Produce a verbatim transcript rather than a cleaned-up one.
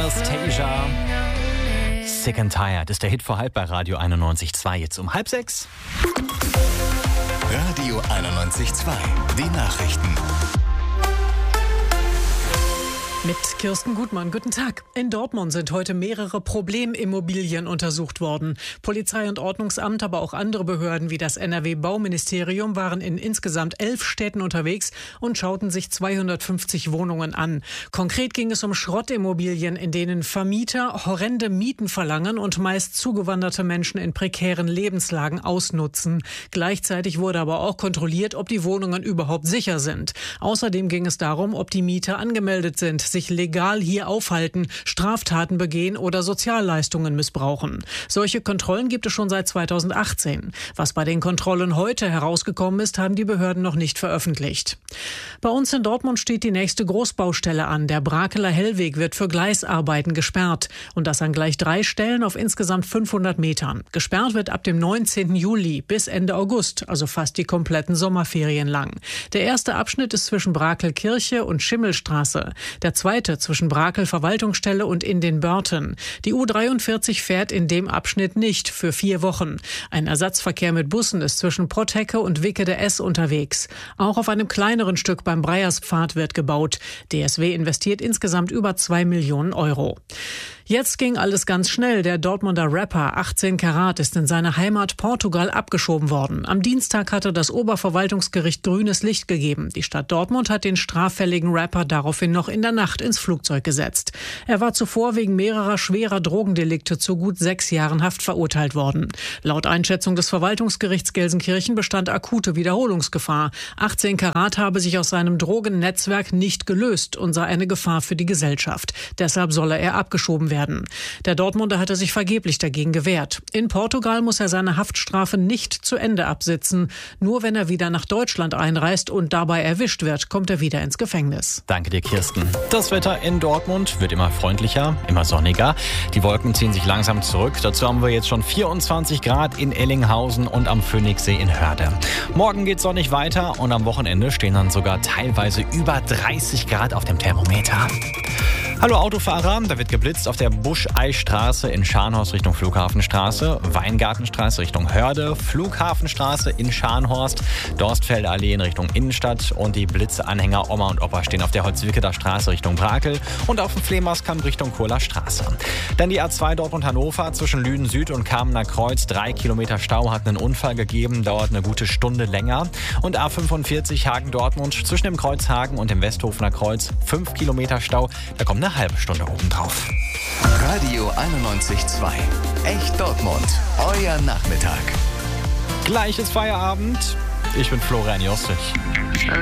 Anastasia. Sick and Tired ist der Hit vor halb bei Radio einundneunzig Komma zwei. Jetzt um halb sechs. Radio einundneunzig Komma zwei. Die Nachrichten. Mit Kirsten Gutmann, guten Tag. In Dortmund sind heute mehrere Problemimmobilien untersucht worden. Polizei und Ordnungsamt, aber auch andere Behörden wie das N R W-Bauministerium waren in insgesamt elf Städten unterwegs und schauten sich zweihundertfünfzig Wohnungen an. Konkret ging es um Schrottimmobilien, in denen Vermieter horrende Mieten verlangen und meist zugewanderte Menschen in prekären Lebenslagen ausnutzen. Gleichzeitig wurde aber auch kontrolliert, ob die Wohnungen überhaupt sicher sind. Außerdem ging es darum, ob die Mieter angemeldet sind, sich legal hier aufhalten, Straftaten begehen oder Sozialleistungen missbrauchen. Solche Kontrollen gibt es schon seit zweitausendachtzehn. Was bei den Kontrollen heute herausgekommen ist, haben die Behörden noch nicht veröffentlicht. Bei uns in Dortmund steht die nächste Großbaustelle an. Der Brakeler Hellweg wird für Gleisarbeiten gesperrt. Und das an gleich drei Stellen auf insgesamt fünfhundert Metern. Gesperrt wird ab dem neunzehnten Juli bis Ende August, also fast die kompletten Sommerferien lang. Der erste Abschnitt ist zwischen Brakelkirche und Schimmelstraße. Der zweite zwischen Brakel Verwaltungsstelle und in den Börten. Die U dreiundvierzig fährt in dem Abschnitt nicht für vier Wochen. Ein Ersatzverkehr mit Bussen ist zwischen Potthecke und Wicke der S unterwegs. Auch auf einem kleineren Stück beim Breierspfad wird gebaut. D S W investiert insgesamt über zwei Millionen Euro. Jetzt ging alles ganz schnell. Der Dortmunder Rapper achtzehn Karat ist in seine Heimat Portugal abgeschoben worden. Am Dienstag hatte das Oberverwaltungsgericht grünes Licht gegeben. Die Stadt Dortmund hat den straffälligen Rapper daraufhin noch in der Nacht ins Flugzeug gesetzt. Er war zuvor wegen mehrerer schwerer Drogendelikte zu gut sechs Jahren Haft verurteilt worden. Laut Einschätzung des Verwaltungsgerichts Gelsenkirchen bestand akute Wiederholungsgefahr. achtzehn Karat habe sich aus seinem Drogennetzwerk nicht gelöst und sei eine Gefahr für die Gesellschaft. Deshalb solle er abgeschoben werden. Der Dortmunder hatte sich vergeblich dagegen gewehrt. In Portugal muss er seine Haftstrafe nicht zu Ende absitzen. Nur wenn er wieder nach Deutschland einreist und dabei erwischt wird, kommt er wieder ins Gefängnis. Danke dir, Kirsten. Das Wetter in Dortmund wird immer freundlicher, immer sonniger. Die Wolken ziehen sich langsam zurück. Dazu haben wir jetzt schon vierundzwanzig Grad in Ellinghausen und am Phoenixsee in Hörde. Morgen geht sonnig weiter und am Wochenende stehen dann sogar teilweise über dreißig Grad auf dem Thermometer. Hallo Autofahrer, da wird geblitzt auf der Buscheistraße in Scharnhorst Richtung Flughafenstraße, Weingartenstraße Richtung Hörde, Flughafenstraße in Scharnhorst, Dorstfelder Allee in Richtung Innenstadt und die Blitzeanhänger Oma und Opa stehen auf der Holzwicketer Straße Richtung Brakel und auf dem Flehmarskamp Richtung Kohler Straße. Dann die A zwei Dortmund-Hannover zwischen Lüden Süd und Kamener Kreuz, drei Kilometer Stau, hat einen Unfall gegeben, dauert eine gute Stunde länger. Und A fünfundvierzig Hagen-Dortmund zwischen dem Kreuz Hagen und dem Westhofener Kreuz, fünf Kilometer Stau, da kommt eine halbe Stunde obendrauf. Radio einundneunzig Komma zwei. Echt Dortmund. Euer Nachmittag. Gleich ist Feierabend. Ich bin Florian Jossich.